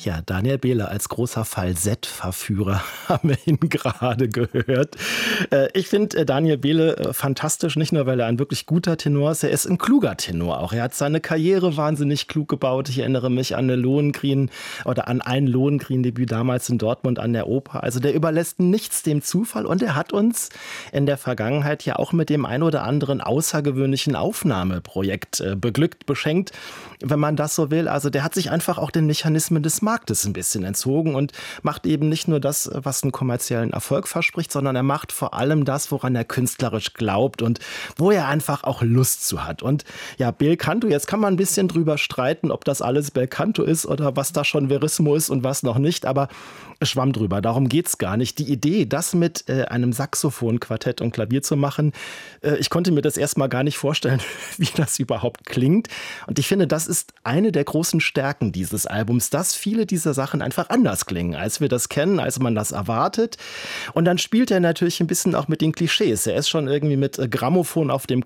Ja, Daniel Behle als großer Falsettverführer haben wir ihn gerade gehört. Ich finde Daniel Behle fantastisch, nicht nur, weil er ein wirklich guter Tenor ist, er ist ein kluger Tenor auch. Er hat seine Karriere wahnsinnig klug gebaut. Ich erinnere mich an eine Lohengrin oder an ein Lohengrin-Debüt damals in Dortmund an der Oper. Also der überlässt nichts dem Zufall und er hat uns in der Vergangenheit ja auch mit dem ein oder anderen außergewöhnlichen Aufnahmeprojekt beglückt, beschenkt, wenn man das so will. Also der hat sich einfach auch den Mechanismen des Marktes ein bisschen entzogen und macht eben nicht nur das, was einen kommerziellen Erfolg verspricht, sondern er macht vor allem das, woran er künstlerisch glaubt und wo er einfach auch Lust zu hat. Und ja, Belcanto, jetzt kann man ein bisschen drüber streiten, ob das alles Belcanto ist oder was da schon Verismo ist und was noch nicht, aber Schwamm drüber, darum geht's gar nicht. Die Idee, das mit einem Saxophon, Quartett und Klavier zu machen, ich konnte mir das erstmal gar nicht vorstellen, wie das überhaupt klingt. Und ich finde, das ist eine der großen Stärken dieses Albums, dass viele dieser Sachen einfach anders klingen, als wir das kennen, als man das erwartet. Und dann spielt er natürlich ein bisschen auch mit den Klischees. Er ist schon irgendwie mit Grammophon auf dem